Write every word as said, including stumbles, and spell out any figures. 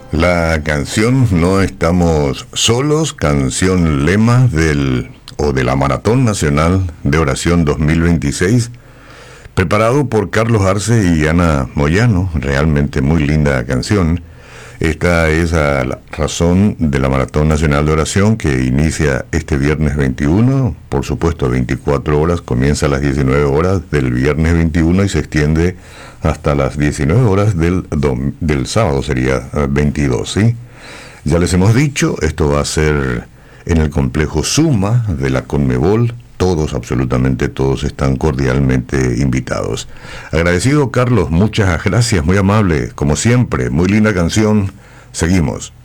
La canción No Estamos Solos, canción lema del o de la Maratón Nacional de Oración dos mil veintiséis, preparado por Carlos Arce y Ana Moyano. Realmente muy linda canción. Esta es a la razón de la Maratón Nacional de Oración, que inicia este viernes veintiuno, por supuesto veinticuatro horas, comienza a las diecinueve horas del viernes veintiuno y se extiende hasta las diecinueve horas del, dom- del sábado, sería veintidós, ¿sí? Ya les hemos dicho, esto va a ser en el complejo Suma de la Conmebol. Todos, absolutamente todos, están cordialmente invitados. Agradecido, Carlos, muchas gracias, muy amable, como siempre, muy linda canción. Seguimos.